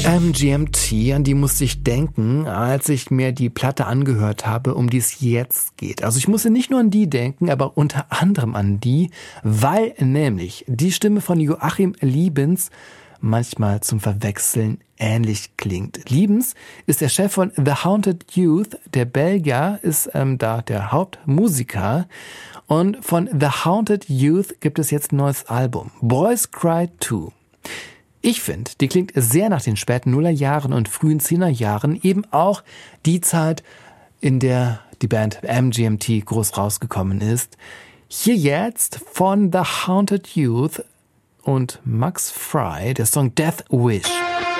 MGMT, an die musste ich denken, als ich mir die Platte angehört habe, um die es jetzt geht. Also ich musste nicht nur an die denken, aber unter anderem an die, weil nämlich die Stimme von Joachim Liebens manchmal zum Verwechseln ähnlich klingt. Liebens ist der Chef von The Haunted Youth. Der Belgier ist da der Hauptmusiker. Und von The Haunted Youth gibt es jetzt ein neues Album, Boys Cry 2. Ich finde, die klingt sehr nach den späten Nullerjahren und frühen Zehnerjahren, eben auch die Zeit, in der die Band MGMT groß rausgekommen ist. Hier jetzt von The Haunted Youth und Max Fry, der Song Death Wish.